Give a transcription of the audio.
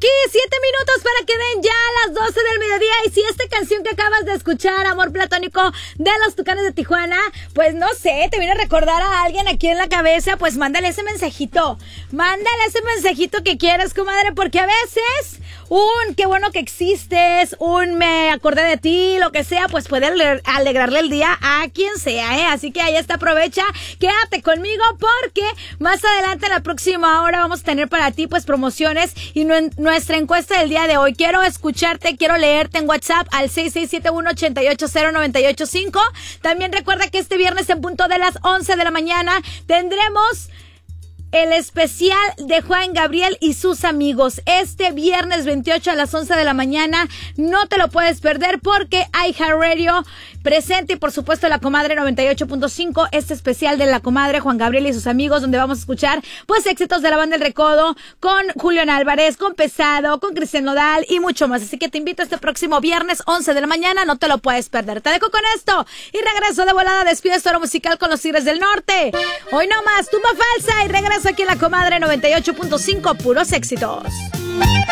aquí 7 minutos para que den ya las 12 del mediodía. Y si esta canción que acabas de escuchar, Amor Platónico de los Tucanes de Tijuana, pues no sé, te viene a recordar a alguien aquí en la cabeza, pues mándale ese mensajito. Mándale ese mensajito que quieras, comadre, porque a veces qué bueno que existes, me acordé de ti, lo que sea, pues puede alegrarle el día a quien sea, ¿eh? Así que ahí está, aprovecha, quédate conmigo porque más adelante en la próxima hora vamos a tener para ti pues promociones y nuestra encuesta del día de hoy. Quiero escucharte, quiero leerte en WhatsApp al 6671-880985. También recuerda que este viernes en punto de las 11 de la mañana tendremos el especial de Juan Gabriel y sus amigos. Este viernes 28 a las 11 de la mañana. No te lo puedes perder porque iHeartRadio presente y por supuesto la Comadre 98.5. Este especial de la Comadre Juan Gabriel y sus amigos, donde vamos a escuchar pues éxitos de la banda El Recodo con Julián Álvarez, con Pesado, con Cristian Nodal y mucho más. Así que te invito este próximo viernes 11 de la mañana. No te lo puedes perder. Te dejo con esto y regreso de volada. Despido esta hora musical con los Tigres del Norte. Hoy no más, tumba falsa y regreso aquí en la Comadre 98.5, puros éxitos.